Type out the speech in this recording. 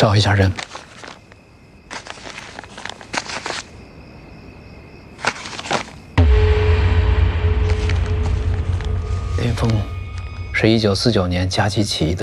找一下人。林峰是1949年甲级起义的。